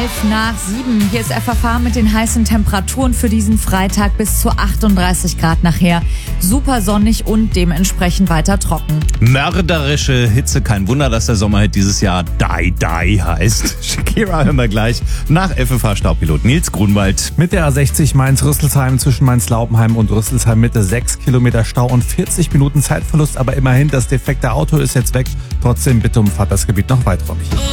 7:05. Hier ist FFH mit den heißen Temperaturen für diesen Freitag bis zu 38 Grad nachher. Super sonnig und dementsprechend weiter trocken. Mörderische Hitze, kein Wunder, dass der Sommerhit dieses Jahr Die Die heißt. Shakira hören wir gleich nach FFH-Staubpilot Nils Grunwald. Mit der A60 Mainz-Rüsselsheim zwischen Mainz-Laupenheim und Rüsselsheim Mitte 6 Kilometer Stau und 40 Minuten Zeitverlust, aber immerhin das defekte Auto ist jetzt weg. Trotzdem bitte umfahrt das Gebiet noch weiträumig.